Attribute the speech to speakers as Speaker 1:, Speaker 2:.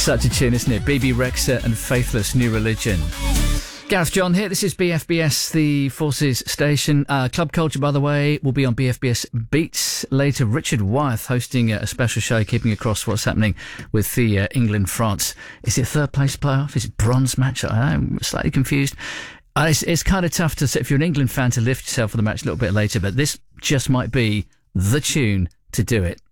Speaker 1: Such a tune, isn't it? BB Rexha and Faithless, New Religion. Gareth John here. This is BFBS, the Forces station. Club Culture, by the way, will be on BFBS Beats later. Richard Wyeth hosting a special show, keeping across what's happening with the England-France. Is it third place playoff? Is it bronze match? I'm slightly confused. It's kind of tough to say, if you're an England fan, to lift yourself for the match a little bit later, but this just might be the tune to do it.